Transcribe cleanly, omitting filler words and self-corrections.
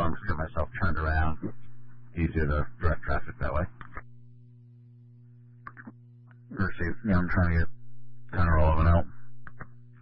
I'm just getting myself turned around. Easier to direct traffic that way. First, I'm trying to get